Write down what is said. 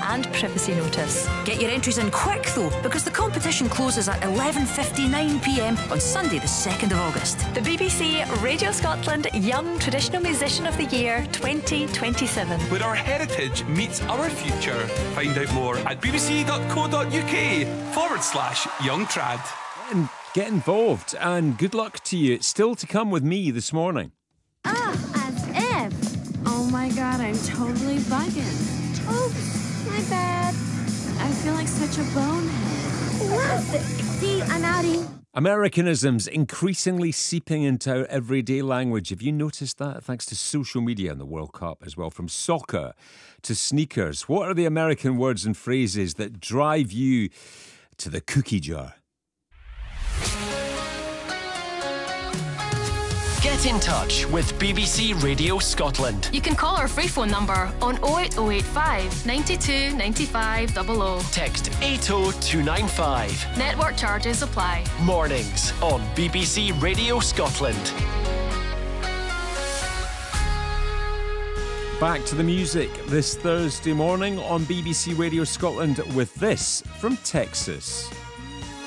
and privacy notice. Get your entries in quick though, because the competition closes at 11:59pm on Sunday the 2nd of August. The BBC Radio Scotland Young Traditional Musician of the Year 2027. Where our heritage meets our future. Find out more at bbc.co.uk/youngtrad. And get involved, and good luck to you. It's still to come with me this morning. As if. Oh my god, I'm totally bugging. Oops, my bad. I feel like such a bonehead. Classic. See, I'm outie. Americanisms increasingly seeping into our everyday language. Have you noticed that? Thanks to social media and the World Cup as well. From soccer to sneakers. What are the American words and phrases that drive you to the cookie jar? Get in touch with BBC Radio Scotland. You can call our free phone number on 08085 92 95 00. Text 80295. Network charges apply. Mornings on BBC Radio Scotland. Back to the music this Thursday morning on BBC Radio Scotland with this from Texas.